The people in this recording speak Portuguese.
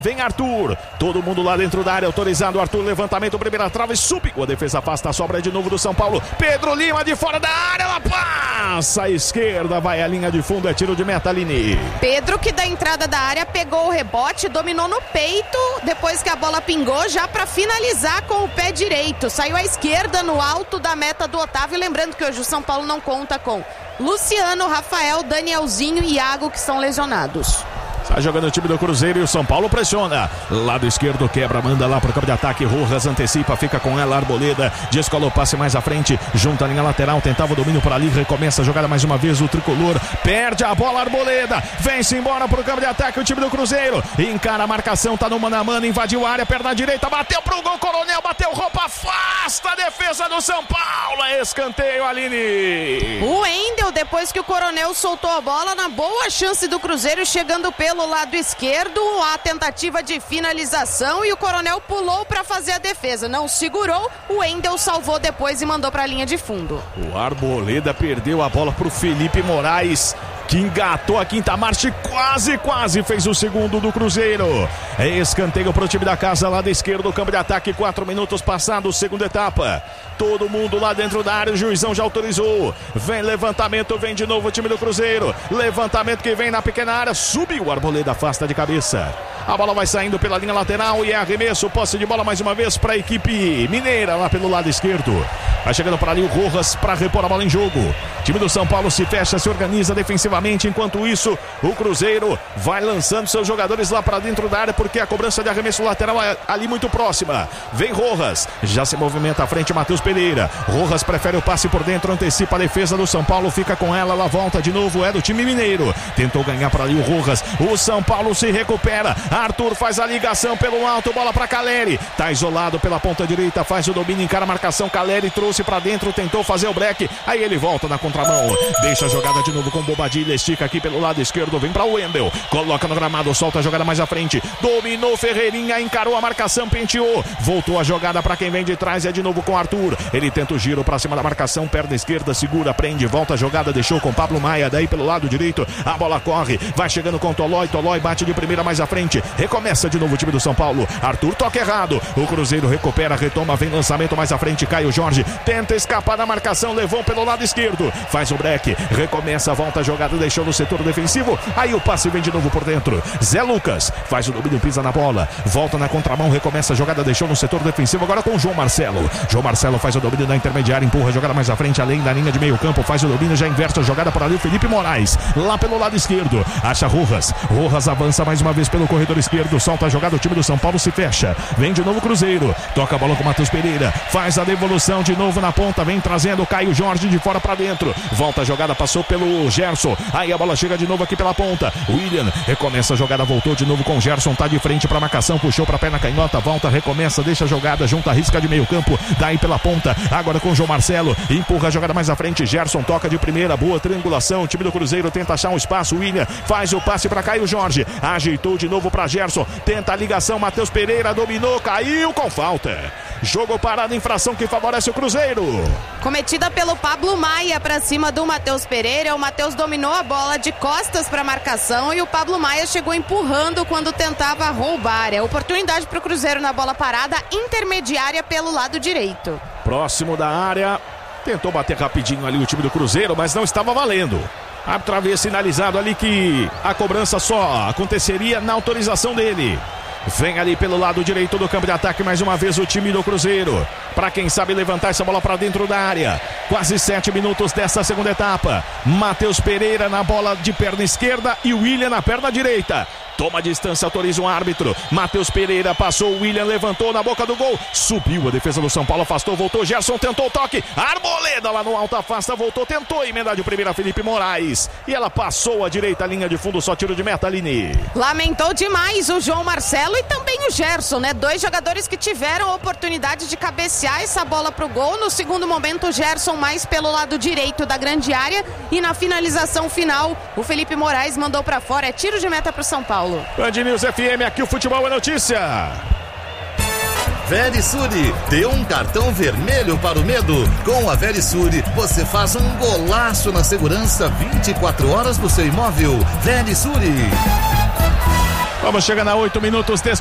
Vem Arthur, todo mundo lá dentro da área, autorizado, Arthur, levantamento, primeira trave, subiu, a defesa afasta, a sobra de novo do São Paulo, Pedro Lima de fora da área, ela passa à esquerda, vai à linha de fundo, é tiro de meta, Aline. Pedro, que da entrada da área pegou o rebote, dominou no peito, depois que a bola pingou, já para finalizar com o pé direito, saiu à esquerda no alto da meta do Otávio, lembrando que hoje o São Paulo não conta com Luciano, Rafael, Danielzinho e Iago, que estão lesionados. Tá jogando o time do Cruzeiro e o São Paulo pressiona. Lado esquerdo quebra, manda lá pro campo de ataque. Rojas antecipa, fica com ela. Arboleda descola o passe mais à frente. Junta a linha lateral, tentava o domínio por ali. Recomeça a jogada mais uma vez. O tricolor perde a bola. Arboleda vem-se embora pro campo de ataque. O time do Cruzeiro encara a marcação. Tá no mano a mano, invadiu a área, perna direita. Bateu pro gol. Coronel bateu roupa, afasta a defesa do São Paulo. É escanteio, Aline. O Wendel, depois que o Coronel soltou a bola, na boa chance do Cruzeiro, chegando pelo lado esquerdo, a tentativa de finalização e o Coronel pulou para fazer a defesa, não segurou, o Wendel salvou depois e mandou para a linha de fundo. O Arboleda perdeu a bola pro Felipe Moraes, que engatou a quinta marcha e quase fez o segundo do Cruzeiro. É escanteio pro time da casa, lado esquerdo do campo de ataque, 4 minutos passados, segunda etapa. Todo mundo lá dentro da área, o juizão já autorizou. Vem levantamento, vem de novo o time do Cruzeiro. Levantamento que vem na pequena área, subiu, o Arboleda afasta de cabeça. A bola vai saindo pela linha lateral e é arremesso, posse de bola mais uma vez para a equipe mineira lá pelo lado esquerdo. Vai chegando para ali o Rojas para repor a bola em jogo. O time do São Paulo se fecha, se organiza defensivamente. Enquanto isso, o Cruzeiro vai lançando seus jogadores lá para dentro da área, porque a cobrança de arremesso lateral é ali muito próxima. Vem Rojas, já se movimenta à frente Matheus Pereira. Rojas prefere o passe por dentro, antecipa a defesa do São Paulo, fica com ela volta de novo, é do time mineiro. Tentou ganhar para ali o Rojas, o São Paulo se recupera. Arthur faz a ligação pelo alto, bola para Caleri. Tá isolado pela ponta direita, faz o domínio, encara a marcação. Caleri trouxe para dentro, tentou fazer o break. Aí ele volta na contramão, deixa a jogada de novo com Bobadilha. Estica aqui pelo lado esquerdo, vem para o Wendel. Coloca no gramado, solta a jogada mais à frente. Dominou Ferreirinha, encarou a marcação, penteou. Voltou a jogada para quem vem de trás, é de novo com Arthur. Ele tenta o giro para cima da marcação, perna esquerda, segura, prende, volta a jogada, deixou com Pablo Maia. Daí pelo lado direito, a bola corre, vai chegando com Tolói. Tolói bate de primeira mais à frente. Recomeça de novo o time do São Paulo. Arthur toca errado. O Cruzeiro recupera, retoma, vem lançamento mais à frente. Caio Jorge tenta escapar da marcação, levou pelo lado esquerdo. Faz o break, recomeça, volta a jogada, deixou no setor defensivo. Aí o passe vem de novo por dentro. Zé Lucas faz o domínio, pisa na bola, volta na contramão, recomeça a jogada, deixou no setor defensivo. Agora com o João Marcelo. João Marcelo faz o domínio na intermediária, empurra a jogada mais à frente, além da linha de meio campo, faz o domínio, já inverte a jogada por ali o Felipe Moraes. Lá pelo lado esquerdo, acha Rojas. Rojas avança mais uma vez pelo corredor esquerdo, solta a jogada, o time do São Paulo se fecha. Vem de novo o Cruzeiro, toca a bola com o Matheus Pereira, faz a devolução de novo na ponta, vem trazendo o Caio Jorge de fora para dentro. Volta a jogada, passou pelo Gerson. Aí a bola chega de novo aqui pela ponta. William recomeça a jogada, voltou de novo com o Gerson, tá de frente para marcação, puxou para perna canhota, volta, recomeça, deixa a jogada, junta a risca de meio campo, daí pela ponta, agora com o João Marcelo, empurra a jogada mais à frente, Gerson toca de primeira, boa triangulação, o time do Cruzeiro tenta achar um espaço, William faz o passe para Caio Jorge, ajeitou de novo para Gerson, tenta a ligação, Matheus Pereira dominou, caiu com falta. Jogo parado, infração que favorece o Cruzeiro. Cometida pelo Pablo Maia para cima do Matheus Pereira. O Matheus dominou a bola de costas para marcação e o Pablo Maia chegou empurrando quando tentava roubar. É oportunidade para o Cruzeiro na bola parada, intermediária pelo lado direito. Próximo da área, tentou bater rapidinho ali o time do Cruzeiro, mas não estava valendo. A árbitro havia sinalizado ali que a cobrança só aconteceria na autorização dele. Vem ali pelo lado direito do campo de ataque mais uma vez o time do Cruzeiro. Para quem sabe levantar essa bola para dentro da área. Quase 7 minutos dessa segunda etapa. Matheus Pereira na bola de perna esquerda e o William na perna direita. Toma a distância, autoriza o árbitro. Matheus Pereira passou, o William levantou na boca do gol. Subiu a defesa do São Paulo, afastou, voltou. Gerson tentou o toque. Arboleda lá no alto, afasta, voltou, tentou emendar de primeira Felipe Moraes. E ela passou à direita, linha de fundo, só tiro de meta, Aline. Lamentou demais o João Marcelo e também o Gerson, né? Dois jogadores que tiveram a oportunidade de cabecear essa bola pro gol. No segundo momento, o Gerson mais pelo lado direito da grande área. E na finalização final, o Felipe Moraes mandou pra fora. É tiro de meta pro São Paulo. Band News FM, aqui o futebol é notícia. Verisure, dê um cartão vermelho para o medo. Com a Verisure, você faz um golaço na segurança 24 horas do seu imóvel. Verisure. Vamos chegando a 8 minutos.